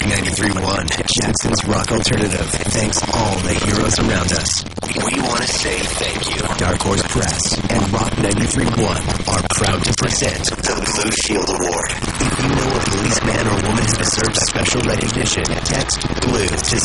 93.1, Jackson's Rock Alternative. Thanks all the heroes around us. We want to say thank you. Dark Horse Press and Rock 93.1 are proud to present the Blue Shield Award. If you know a policeman or woman who deserves special recognition, text BLUE to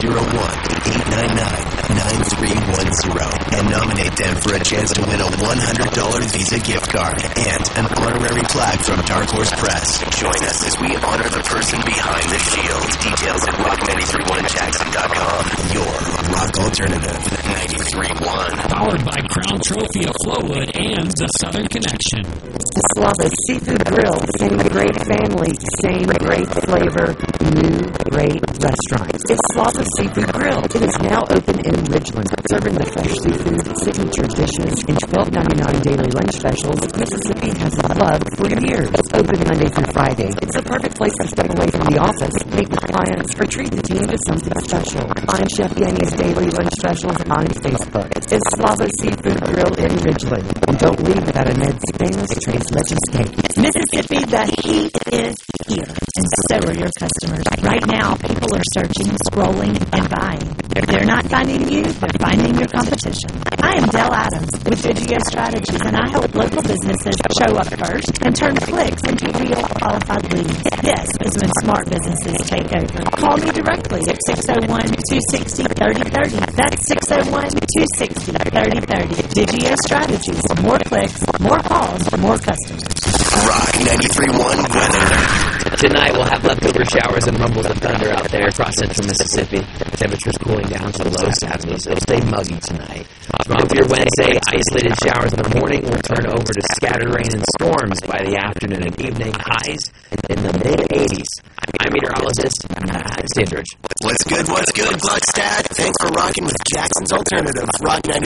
601-899-9310 and nominate them for a chance to win a $100 Visa gift card and an honorary plaque from Dark Horse Press. Join us as we honor the person behind the shield. Details at rock931jackson.com. Your rock alternative, 93.1. Powered by Crown Trophy of Flowwood and the Southern Connection. Slava Seafood Grill, same great family, same great flavor, new great restaurant. It's Slava Seafood Grill. It is now open in Ridgeland, serving the fresh seafood, signature dishes, and $12.99 daily lunch specials Mississippi has loved for years. Open Monday through Friday. It's a perfect place to step away from the office, meet with clients, or treat the team to something special. Find Chef Danny's daily lunch specials on Facebook. It's Slava Seafood Grill in Ridgeland. And don't leave without a Ned's famous Trace Legends cake. Mississippi, the heat is here, and so are your customers. Right now, people are searching, scrolling, and buying. They're not finding you, they're finding your competition. I am Dell Adams with Digio Strategies, and I help local businesses show up first and turn clicks into real qualified leads. This is when smart businesses take over. Call me directly at 601-260-3030. That's 601-260-3030. Digio Strategies. More clicks, more calls, more customers. Rock 93.1 weather. Tonight we'll have leftover showers and rumbles of thunder out there across central Mississippi. Temperatures cooling down to the low 70s. It'll stay muggy tonight. From your Wednesday, isolated showers in the morning will turn over to scattered rain and storms by the afternoon and evening. Highs in the mid-80s. I'm meteorologist Stan George. What's good, Gluckstadt? Thanks for rocking with Jackson's Alternative, Rock 93.1.